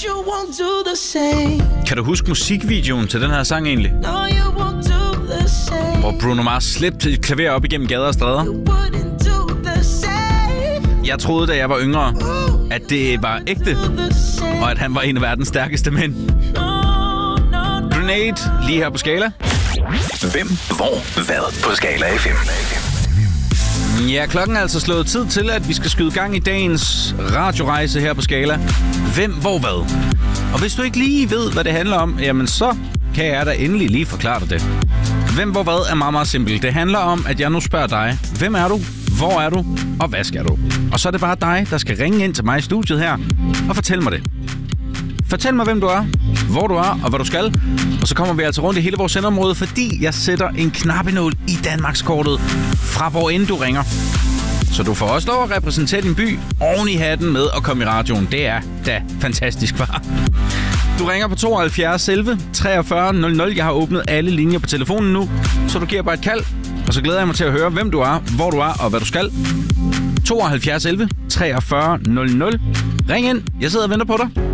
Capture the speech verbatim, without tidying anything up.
you won't do the same. Kan du huske musikvideoen til den her sang egentlig? No, you won't do the same. Hvor Bruno Mars slæbte et klaver op igennem gader og stræder. You wouldn't do the same. Jeg troede, da jeg var yngre, at det var ægte, og at han var en af verdens stærkeste mænd. Grenade, lige her på Skala. Hvem, hvor, hvad på Skala F M? Ja, klokken er altså slået tid til, at vi skal skyde gang i dagens radiorejse her på Skala. Hvem, hvor, hvad? Og hvis du ikke lige ved, hvad det handler om, jamen så kan jeg da endelig lige forklare dig det. Hvem, hvor, hvad er meget, meget simpelt. Det handler om, at jeg nu spørger dig, hvem er du, hvor er du, og hvad skal du? Og så er det bare dig, der skal ringe ind til mig i studiet her og fortælle mig det. Fortæl mig, hvem du er, hvor du er og hvad du skal. Og så kommer vi altså rundt i hele vores sendeområde, fordi jeg sætter en knappenål i Danmarkskortet fra hvor end du ringer. Så du får også lov at repræsentere din by oven i hatten med at komme i radioen. Det er da fantastisk, var. Du ringer på tooghalvfjerds elleve treogfyrre nul nul. Jeg har åbnet alle linjer på telefonen nu, så du giver bare et kald. Og så glæder jeg mig til at høre, hvem du er, hvor du er og hvad du skal. tooghalvfjerds elleve treogfyrre nul nul. Ring ind. Jeg sidder og venter på dig.